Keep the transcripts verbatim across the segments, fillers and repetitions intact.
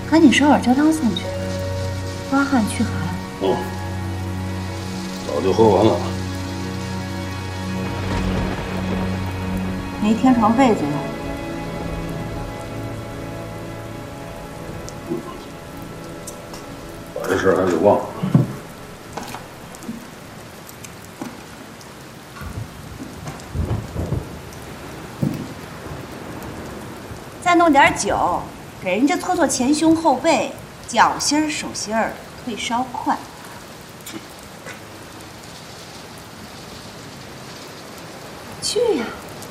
赶紧烧点焦汤送去，刮汗驱寒。 嗯，早就喝完了。 没添床被子呀？ 嗯，把这事儿还给忘了。 再弄点酒，给人家搓搓前胸后背、脚心儿、手心儿，退烧快。去呀！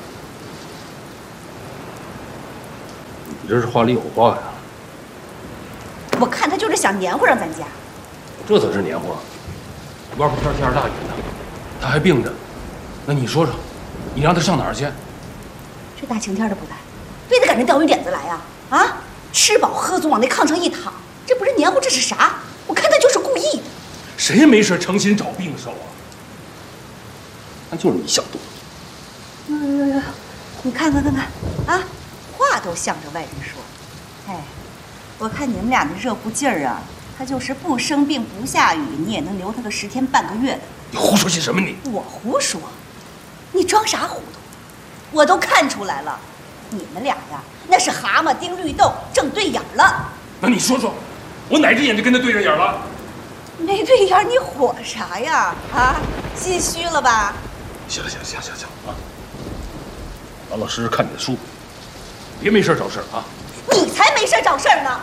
你这是话里有话呀！ 我看他就是想黏糊上咱家。 这才是黏糊。外边天下着大雨呢，他还病着，那你说说，你让他上哪儿去？ 这大晴天的不来。 非得赶着钓鱼点子来呀！啊，吃饱喝足往那炕上一躺，这不是黏糊，这是啥？我看他就是故意的。 谁没事成心找病受啊？那就是你想多。 呦呦呦呦！你看看看看，啊，话都向着外人说。哎，我看你们俩的热乎劲儿啊，他就是不生病不下雨，你也能留他个十天半个月的。 你胡说些什么你？ 我胡说？你装啥糊涂？我都看出来了。 你们俩呀，那是蛤蟆盯绿豆，正对眼了。 那你说说，我哪只眼睛跟他对上眼了？ 没对眼，你火啥呀？啊，心虚了吧？ 行了行了行行行啊，老老实实看你的书，别没事找事啊！ 你才没事找事呢！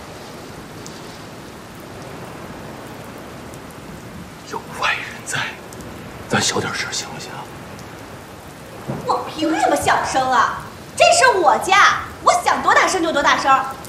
有外人在，咱小点声行不行？ 我凭什么小声啊？这是我家，我想多大声就多大声。